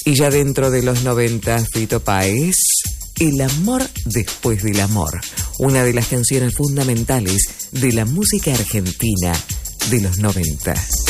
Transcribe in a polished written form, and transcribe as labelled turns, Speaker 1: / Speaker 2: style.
Speaker 1: Y ya dentro de los 90, Fito Páez, El amor después del amor, una de las canciones fundamentales de la música argentina de los 90.